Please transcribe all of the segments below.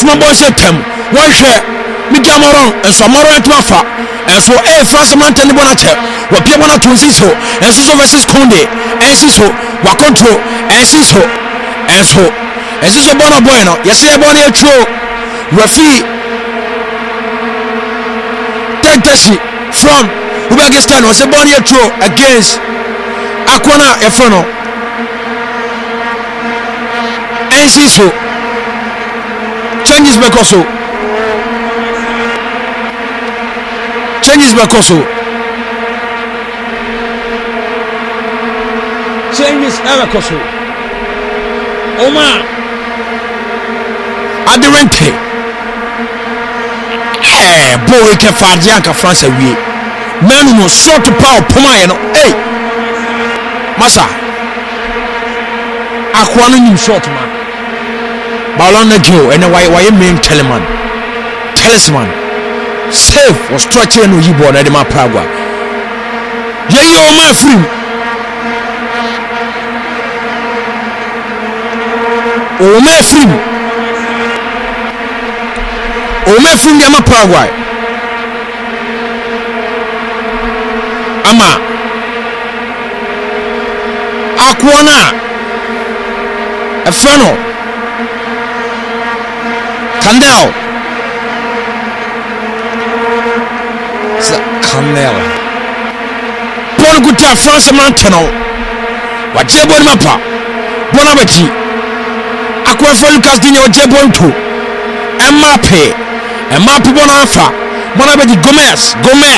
atuma bɔ se tem wɔn hwɛ Miguel Moron enso Moron atuma fa enso France Mante ne bona che wo pia bona to nsi so enso so versus Konde ensi so wa control ensi so enso so bona boy no yes e bona etro referee Tentashi from Uzbekistan was a bona etro against Akwana Efrono ensi so changes Bekoso changes Bekoso Omar Adirente boy ke Fardianka France wie menu no short power poma no masa akwa no nim short man Balon Joe and why main talisman safe was stretching no yibo na de ma pragwa ye o ma free o ma free de ma pragwa ama akwona efano Candel Paul Gutia France Manteno Wajebo Mapa Bonabati Aquafa Lucas Dino Jebonto Mbappe Bonafa Bonabati Gomez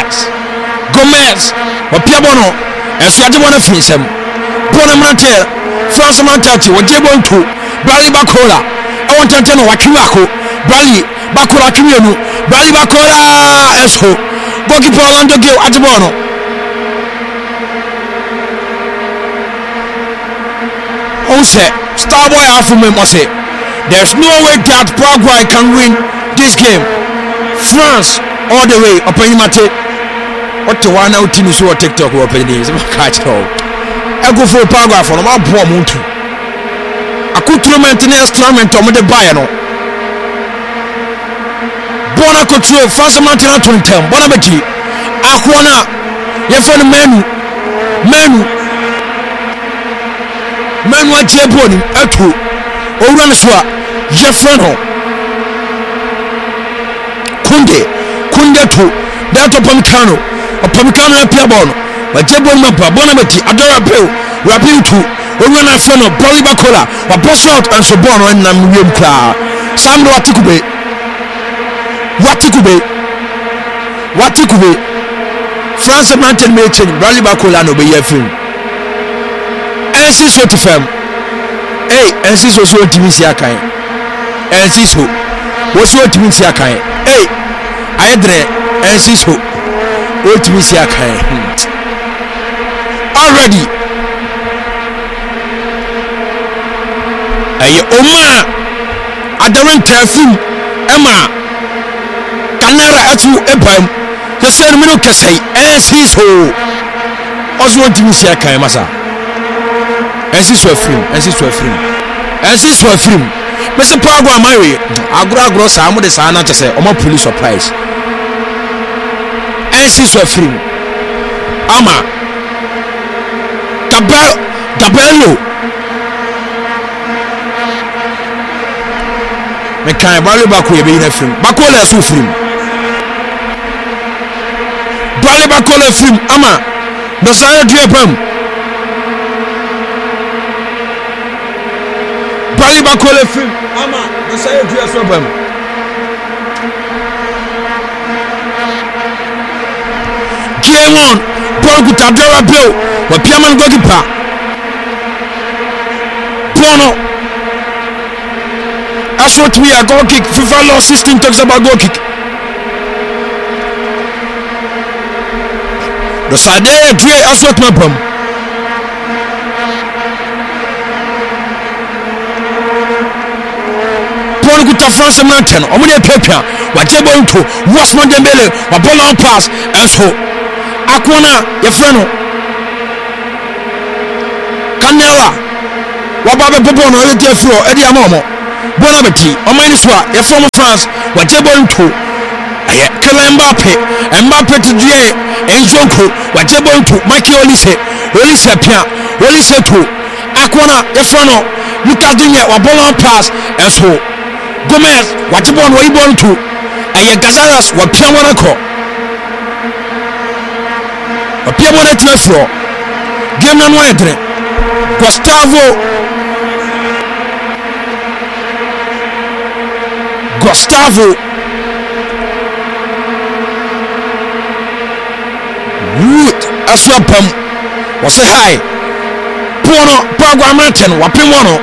Wapiabono and Swajibona Finsem Bonamante France Mantati Wajebonto Bali Bacola I want to know what you are Bali Bakola Kimienu Bali Bakola Esho Goalkeeper Orlando Gil Atibono Ose Starboy Afumi Mose there's no way that Paraguay can win this game France all the way Openi Mate what the one out in so TikTok Openi is catch all I go for Paraguay for my poor muntu Akutro maintenance instrument on the Bayano Bona Couture, France Mountain 2010, Bonabati, Aquana, Yefan Menu, Jeboni, Etu, Oranswa, Jeffreno, Kunde to, Delta Pomicano, or Pomicano Piabono, but Jebon Mapa, Bonabati, Adora Bill, Rapitu, Orana Feno, Bolibacola, or Boss out and Sobono and Namurium Kla, Sam Watikube. Watikube France Mountain Meeting Rally Bacola no be film NC so to fam NC so to misia kan NC so wo so to misia kan ayedre NC so wo to misia kan already Oma Adarenta film Emma Kanara atu ebam the same mino kesai NC so also want to miss ya kan masa NC so film Mr. Paraguay marry agro sa mo de sa na tese o ma police surprise NC so film ama Dabello me kan Bali Bako e be na film Bako la so film Bali Bako la film ama no sa do pam Bali Bako la film ama no sa do so pam game on Paul Gutadora Bill wa Piaman goalkeeper Bono that's what we are goal kick. FIFA law system talks about goal kick. The side three that's what my problem. Paul Guta France Mountain. Omude Pepia. Wajebo into Wasman Dembele. Wabola on pass and so Aquana Yefreno Canela Wababe Bobono Eddie Flo Eddie Amomo bona beti o man so a e from France wa jebon to aye Kylian Mbappe to die Enzonko wa jebon to Michael Olise pia Olise to akona e from Lucas Digne wa ballon pass eso Gomez wa jebon wa ibon to aye Cazares wa pia wona ko o pia wona tnafro game na no edre Gustavo Wood aswapam was a high Pono Pagua Mountain Wapimono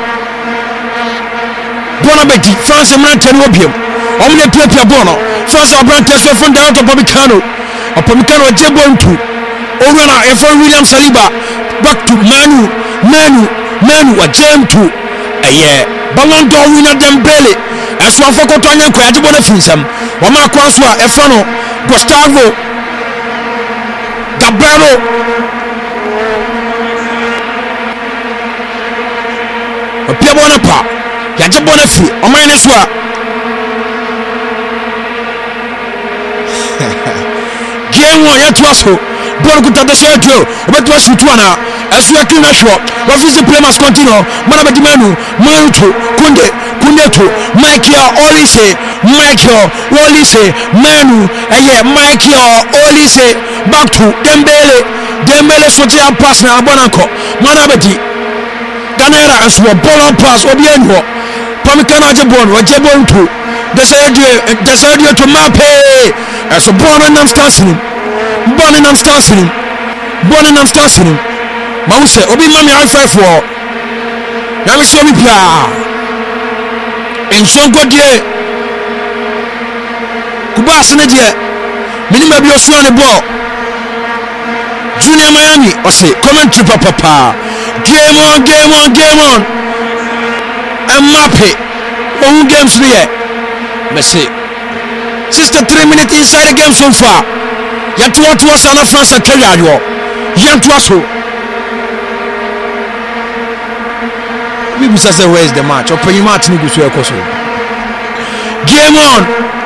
Bonabeti France Mountain Opium Omne Pepia Bono France Abrantes from down to Pomicano Jebontu Orana and from William Saliba back to Manu a jam to a year Ballon d'Or winner Dembele as one for Cotonia Quadibona Finsam Wama Kwanswa Efano Gustavo Gabriel a Piabona Pa Yajabona Free or minus what Game 1 yet was so Borguta the Sergio but was Futuana as we are too natural what is the play must continue Manabadimanu Marutu Kundetu Michael Olise Manu Michael Olise back to Dembele Sotia pass na Bonanko Manabati Ganera as well ball pass Obienho Pomicano Jebon to the Sergio to Mape as a Bonanam Stansfield Mause Obi Mami I5 Yami Somi Pia in Sonko die Kubas ne die minima bi oso ne ball Junior Miami o say commentary papa game on Mbappe on games here Messi 63 minutes inside the game so far yet what was on France and Terrier yet was so we say where is the match open match ni gusu ekoso game on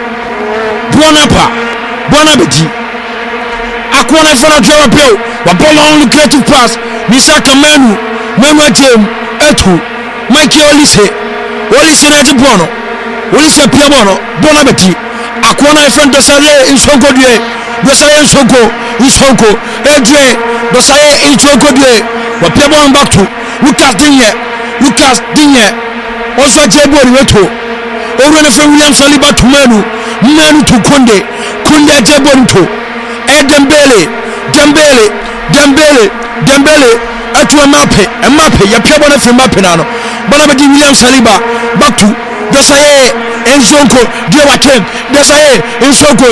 Bonabeti akwana fana draw play wa ball on creative pass Misaka Manu Jem etu Michael Olise na jibono Olise piabono Bonabeti akwana fana Dosaye Insonko due Dosaye Insonko edue Dosaye Insonko due wa piabono back to Lucas Digne also Jebon Weto Orana from William Saliba to Manu to Kunde Jebon to Dembele atu Mbappe ya pia bona from Mbappe nano Bonabedi William Saliba back to Dosaye Enzonko dia watem Dosaye Enzonko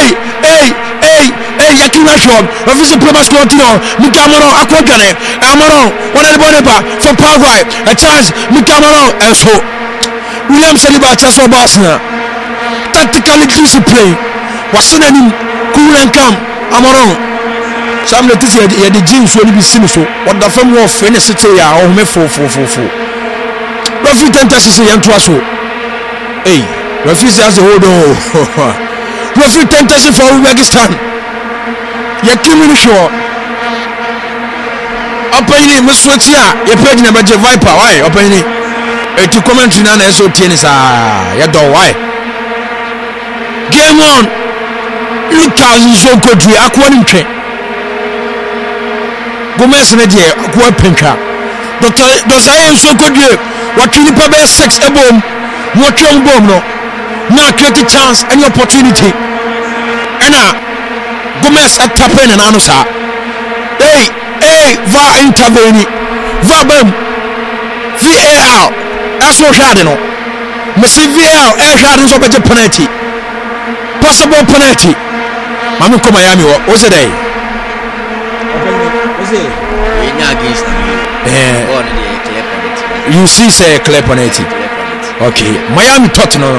yakina shop office promise continue Mikamaro akwagane Amaro wona boneba for Paraguay a chance Mikamaro so William Saliba chaso basna tactically discipline wasenani cool and calm Amaro some let this ya the jeans so be seen so what the fam wo fe ne sete ya o me fo referee tentasi se yanto aso referee says hold on referee tentasi for Uzbekistan ya kimini sure openi muswetia ya page na baje Viper why openi eti commentary na eso tieni sa ya do why game on Lucas Nsonko due akwani ntwe Gomez ne die akwa penka Dosaye Nsonko due watini pa be 6 ebom wotwom bom no na create chance any opportunity ana Gomez atape na nanu sa va intervene va bam VAR aso hwade no Messi VAR hwade so beje penalty possible penalty mami ko Miami wo say dey against clear penalty you see say clear penalty okay Miami touch no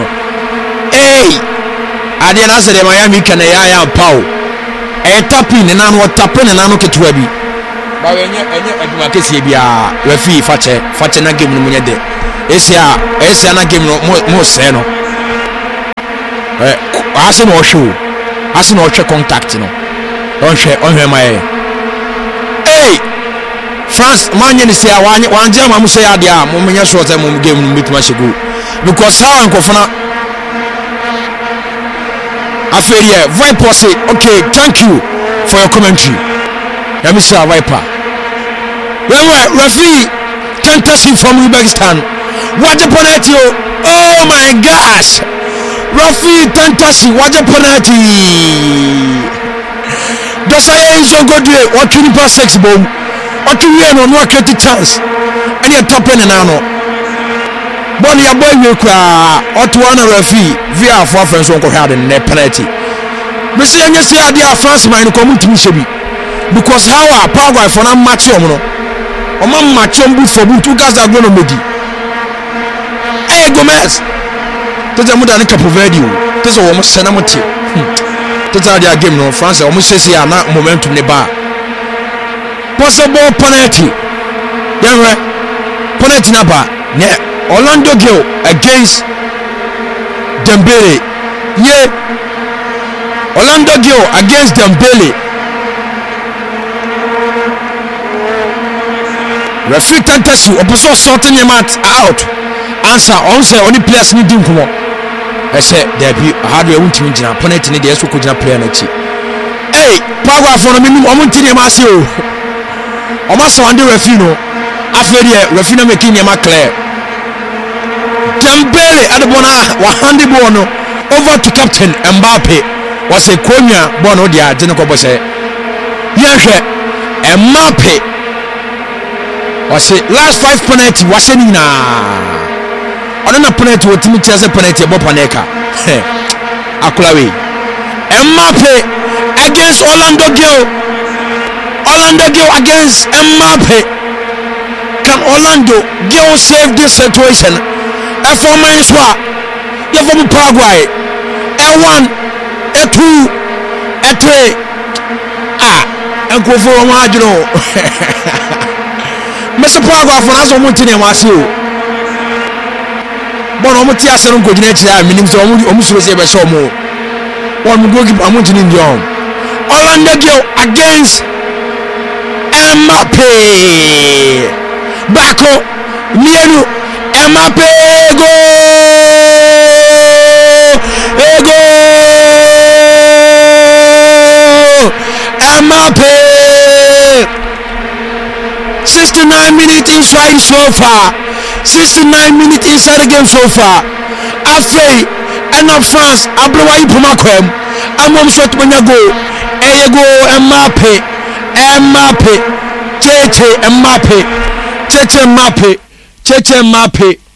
ade na say Miami kana ya pau tapping na no tapping na no ketwa bi ba wenye aduma kesi bia refi fache na game no munye de Esia na game no mo say no ase no show ase no check contact no on hwe my France manye ni say wanje ma mo say ade a mo menye so say mo game no meet ma shego because how ankofona aferiye Viper say okay thank you for your commentary. Let me see a Viper. Referee Tantasi from Uzbekistan. What a penalty! Oh my gosh! Referee Tantasi, what a penalty! Dosaye so good way. What 26 bomb? What you hear no create chance? And you're tapping an ano. Bonnie a boy will cry. What one referee via four friends won't have the net penalty. Monsieur Yesi Adia France man come to me because how a Paraguay for na match no o ma match on for boot two guys that go no medi Gomez to the muda ni Cape Verde o to so wo sena motie to tell their game no France o mo sesi na momentum ne ba possible penalty yeah penalty na ba ne Orlando Gil against Dembele Orlando Gil against Dembele. Referee Tantasi opuso sorting him out. Answer on say only players need him come. I said there be hard way won't mean opponent need the could not play na chi. Power for me omunti him as you. Almost on the referee no. After the referee no making him clear. Dembele at the bona wa handi ball no over to captain Mbappe. Was a Konya Bono dia Jenko say Yahwe Mbappe was a last 5 penalty was any na on a penalty with Timothy as a penalty about Paneka Akulawi Mbappe against Orlando Gil against Mbappe. Can Orlando Gil save this situation? A for Manswa you from Paraguay A1 A2, A3, and go for a marginal. Mr. Paragraph for us on Montini Masu. But Omotias and Godinetta, meaning so almost was ever so more. One will give a Mountain in John. Orlando Gil against Mbappe. Bako, Mienu, Mbappe, go! Mbappe 69 minutes inside so far 69 minutes inside the game so far afei and of France abrowa ipomakwem amom shot manya go go Mbappe Cheche Mbappe